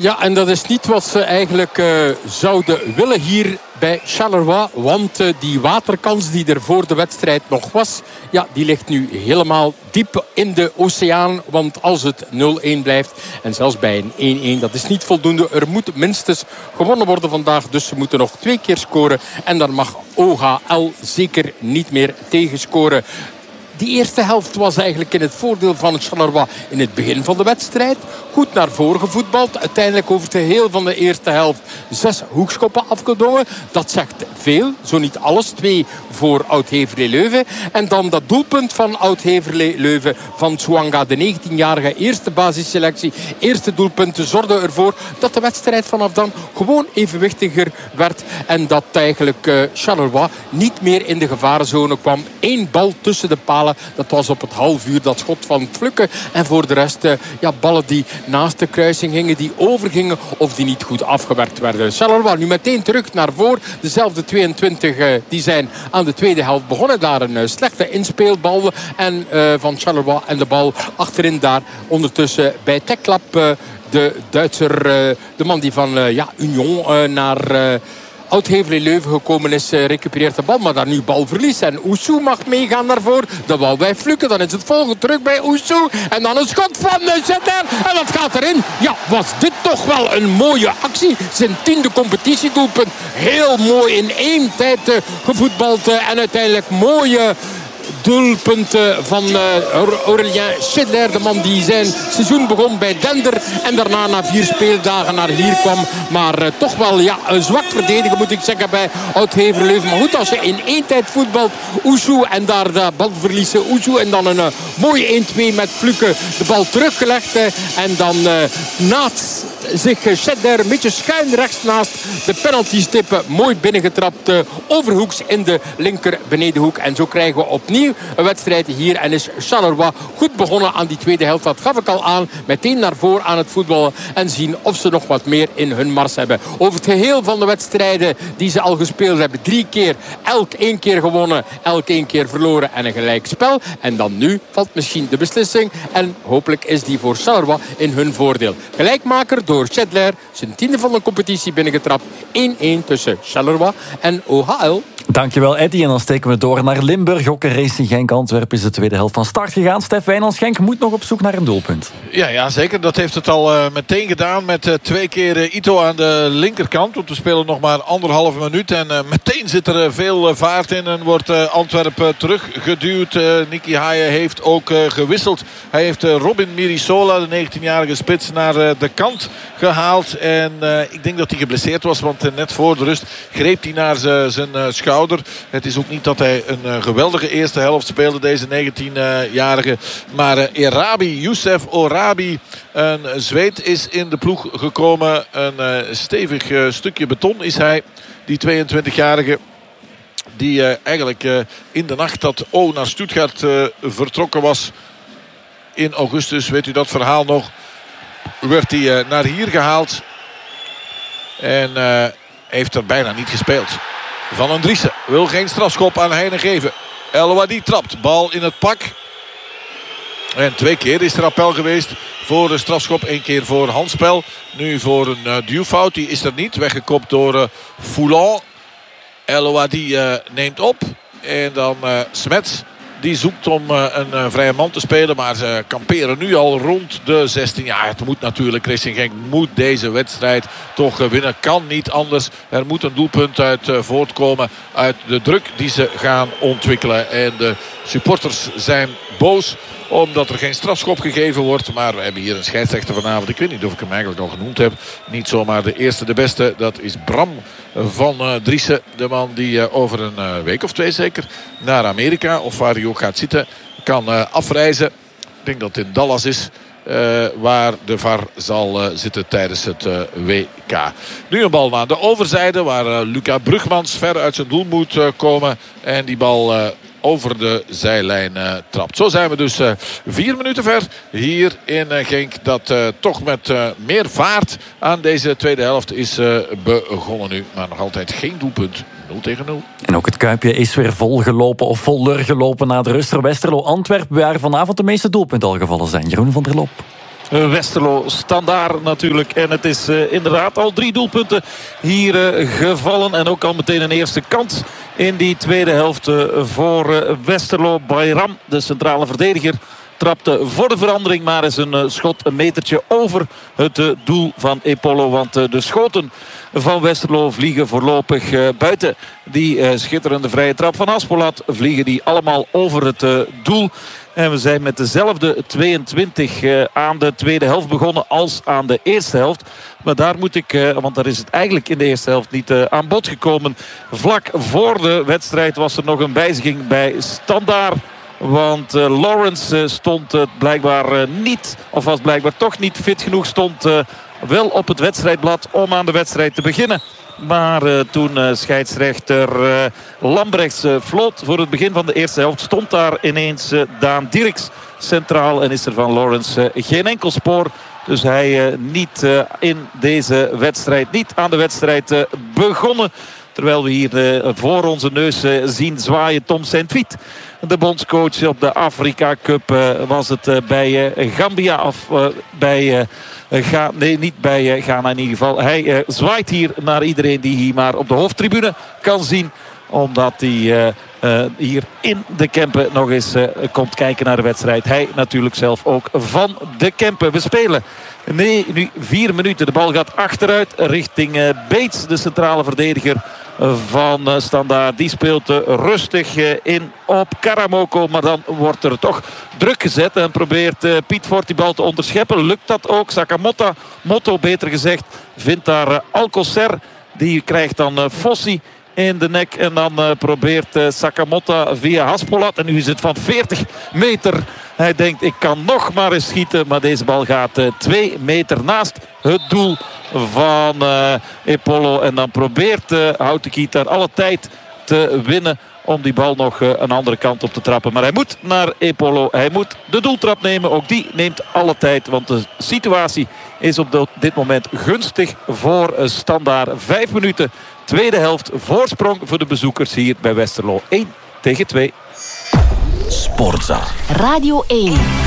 Ja, en dat is niet wat ze eigenlijk zouden willen hier bij Charleroi. Want die waterkans die er voor de wedstrijd nog was, ja, die ligt nu helemaal diep in de oceaan. Want als het 0-1 blijft en zelfs bij een 1-1, dat is niet voldoende. Er moet minstens gewonnen worden vandaag. Dus ze moeten nog 2 keer scoren. En dan mag OHL zeker niet meer tegenscoren. Die eerste helft was eigenlijk in het voordeel van Charleroi in het begin van de wedstrijd. Goed naar voren gevoetbald. Uiteindelijk over het geheel van de eerste helft 6 hoekschoppen afgedwongen. Dat zegt veel, zo niet alles. 2 voor Oud-Heverlee-Leuven. En dan dat doelpunt van Oud-Heverlee-Leuven van Tsouanga. De 19-jarige eerste basisselectie. Eerste doelpunt zorgde ervoor dat de wedstrijd vanaf dan gewoon evenwichtiger werd. En dat eigenlijk Charleroi niet meer in de gevarenzone kwam. 1 bal tussen de palen. Dat was op het halfuur dat schot van Flukke. En voor de rest ballen die naast de kruising gingen, die overgingen of die niet goed afgewerkt werden. Charleroi nu meteen terug naar voren. Dezelfde 22 die zijn aan de tweede helft begonnen. Daar een slechte inspeelbal en van Charleroi. En de bal achterin daar ondertussen bij Teklap. De Duitser, de man die van Union naar Oud-Heverlee-Leuven gekomen is, recupereert de bal. Maar daar nu balverlies. En Oussou mag meegaan naar voren. De bal bij Flukke. Dan is het volgende terug bij Oussou. En dan een schot van Zetter. En dat gaat erin. Ja, was dit toch wel een mooie actie. Zijn 10e competitiedoelpunt. Heel mooi in 1 tijd gevoetbald. En uiteindelijk mooie doelpunten van Aurélien Schindler. De man die zijn seizoen begon bij Dender. En daarna na 4 speeldagen naar hier kwam. Maar toch wel een zwak verdedigen moet ik zeggen bij Oud-Heverlee-Leuven. Maar goed, als je in 1 tijd voetbalt, Oussou en daar de bal verliezen. Oussou en dan een mooie 1-2 met Flukke. De bal teruggelegd. En dan naast zich Schindler een beetje schuin rechts naast de penalty-stippen. Mooi binnengetrapt overhoeks in de linker benedenhoek. En zo krijgen we opnieuw een wedstrijd hier. En is Charleroi goed begonnen aan die tweede helft. Dat gaf ik al aan. Meteen naar voren aan het voetballen. En zien of ze nog wat meer in hun mars hebben. Over het geheel van de wedstrijden die ze al gespeeld hebben. 3 keer. Elk 1 keer gewonnen. Elk 1 keer verloren. En een gelijk spel. En dan nu valt misschien de beslissing. En hopelijk is die voor Charleroi in hun voordeel. Gelijkmaker door Schindler. Zijn 10e van de competitie binnengetrapt. 1-1 tussen Charleroi en OHL. Dankjewel Eddy. En dan steken we door naar Limburg. Ook een Racing Genk-Antwerpen is de tweede helft van start gegaan. Stef Wijnands-Genk moet nog op zoek naar een doelpunt. Ja, zeker. Dat heeft het al meteen gedaan met 2 keer Ito aan de linkerkant. Want we spelen nog maar 1,5 minuut. En meteen zit er veel vaart in en wordt Antwerpen teruggeduwd. Nicky Haaien heeft ook gewisseld. Hij heeft Robin Mirisola, de 19-jarige spits, naar de kant gehaald. En ik denk dat hij geblesseerd was. Want net voor de rust greep hij naar zijn schouder. Het is ook niet dat hij een geweldige eerste helft speelde, deze 19-jarige. Maar Youssef Orabi, een Zweed, is in de ploeg gekomen. Een stevig stukje beton is hij, die 22-jarige. Die eigenlijk in de nacht dat naar Stuttgart vertrokken was in augustus, weet u dat verhaal nog, werd hij naar hier gehaald. En heeft er bijna niet gespeeld. Van Andriessen wil geen strafschop aan Heine geven. El Wadi trapt, bal in het pak. En 2 keer is er appel geweest voor de strafschop. 1 keer voor handspel. Nu voor een duwfout. Die is er niet. Weggekopt door Foulon. El Wadi neemt op. En dan Smets. Die zoekt om een vrije man te spelen. Maar ze kamperen nu al rond de 16. Ja, het moet natuurlijk. Racing Genk moet deze wedstrijd toch winnen. Kan niet anders. Er moet een doelpunt uit voortkomen. Uit de druk die ze gaan ontwikkelen. En de supporters zijn boos omdat er geen strafschop gegeven wordt. Maar we hebben hier een scheidsrechter vanavond. Ik weet niet of ik hem eigenlijk al genoemd heb. Niet zomaar de eerste, de beste. Dat is Bram van Driessen. De man die over een week of 2 zeker naar Amerika, of waar hij ook gaat zitten, kan afreizen. Ik denk dat het in Dallas is. Waar de VAR zal zitten tijdens het WK. Nu een bal naar de overzijde. Waar Luca Brugmans ver uit zijn doel moet komen. En die bal over de zijlijn trapt. Zo zijn we dus 4 minuten ver hier in Genk. Dat toch met meer vaart aan deze tweede helft is begonnen nu. Maar nog altijd geen doelpunt. 0-0. En ook het Kuipje is weer volgelopen of voller gelopen na de rust. Westerlo Antwerpen, waar vanavond de meeste doelpunten al gevallen zijn. Jeroen van der Lop. Westerlo. Standaard natuurlijk. En het is inderdaad al 3 doelpunten hier gevallen. En ook al meteen een eerste kans in die tweede helft voor Westerlo. Bayram, de centrale verdediger, trapte voor de verandering maar is een schot een metertje over het doel van Epolo. Want de schoten van Westerlo vliegen voorlopig buiten die schitterende vrije trap van Haspolat. Vliegen die allemaal over het doel. En we zijn met dezelfde 22 aan de tweede helft begonnen als aan de eerste helft. Maar daar moet ik, want daar is het eigenlijk in de eerste helft niet aan bod gekomen. Vlak voor de wedstrijd was er nog een wijziging bij Standaard. Want Lawrence stond blijkbaar niet, of was blijkbaar toch niet fit genoeg. Stond wel op het wedstrijdblad om aan de wedstrijd te beginnen. Maar toen scheidsrechter Lambrechts floot voor het begin van de eerste helft, stond daar ineens Daan Dirks centraal. En is er van Lawrence geen enkel spoor. Dus hij niet in deze wedstrijd, niet aan de wedstrijd begonnen. Terwijl we hier voor onze neus zien zwaaien Tom Saint-Vith. De bondscoach op de Afrika Cup was het bij Gambia of bij... nee, niet bij Ghana in ieder geval. Hij zwaait hier naar iedereen die hier maar op de hoofdtribune kan zien. Omdat hij hier in de Kempen nog eens komt kijken naar de wedstrijd. Hij natuurlijk zelf ook van de Kempen. We spelen nu 4 minuten. De bal gaat achteruit richting Bates, de centrale verdediger van Standaard. Die speelt rustig in op Karamoko. Maar dan wordt er toch druk gezet. En probeert Piet Fort die bal te onderscheppen. Lukt dat ook? Sakamoto, Motto beter gezegd, vindt daar Alcocer. Die krijgt dan Fossi in de nek. En dan probeert Sakamoto via Haspolat. En nu is het van 40 meter. Hij denkt ik kan nog maar eens schieten. Maar deze bal gaat 2 meter naast het doel van Epolo. En dan probeert Houtekiet daar alle tijd te winnen om die bal nog een andere kant op te trappen. Maar hij moet naar Epolo. Hij moet de doeltrap nemen. Ook die neemt alle tijd. Want de situatie is op dit moment gunstig voor Standaard. 5 minuten. Tweede helft. Voorsprong voor de bezoekers hier bij Westerlo. 1-2. Sportza. Radio 1.